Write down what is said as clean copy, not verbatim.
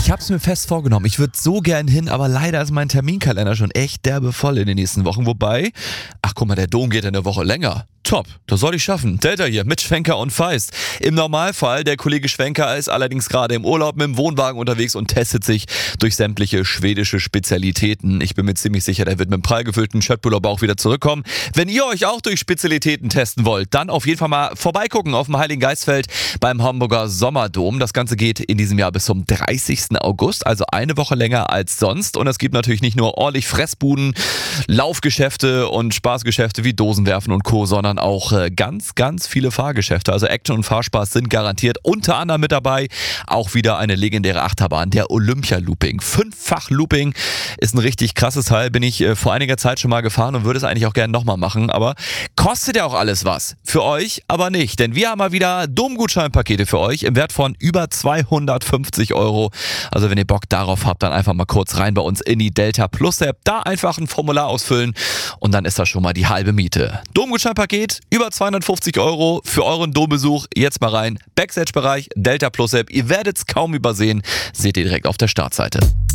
Ich habe es mir fest vorgenommen. Ich würde so gern hin, aber leider ist mein Terminkalender schon echt derbe voll in den nächsten Wochen. Wobei, ach guck mal, der Dom geht eine Woche länger. Top, das soll ich schaffen. Delta hier mit Schwenker und Feist. Im Normalfall, der Kollege Schwenker ist allerdings gerade im Urlaub mit dem Wohnwagen unterwegs und testet sich durch sämtliche schwedische Spezialitäten. Ich bin mir ziemlich sicher, der wird mit einem prall gefüllten Schöttbullar auch wieder zurückkommen. Wenn ihr euch auch durch Spezialitäten testen wollt, dann auf jeden Fall mal vorbeigucken auf dem Heiligen Geistfeld beim Hamburger Sommerdom. Das Ganze geht in diesem Jahr bis zum 30. August, also eine Woche länger als sonst. Und es gibt natürlich nicht nur ordentlich Fressbuden, Laufgeschäfte und Spaßgeschäfte wie Dosenwerfen und Co., sondern auch ganz, ganz viele Fahrgeschäfte. Also Action und Fahrspaß sind garantiert. Unter anderem mit dabei auch wieder eine legendäre Achterbahn, der Olympia-Looping. 5-fach Looping ist ein richtig krasses Teil. Bin ich vor einiger Zeit schon mal gefahren und würde es eigentlich auch gerne nochmal machen. Aber kostet ja auch alles was. Für euch aber nicht. Denn wir haben mal wieder Domgutscheinpakete für euch im Wert von über 250 Euro. Also wenn ihr Bock darauf habt, dann einfach mal kurz rein bei uns in die Delta Plus App. Da einfach ein Formular ausfüllen und dann ist das schon mal die halbe Miete. Domgutscheinpaket über 250 Euro für euren Dombesuch. Jetzt mal rein. Backstage-Bereich, Delta Plus App. Ihr werdet es kaum übersehen. Seht ihr direkt auf der Startseite.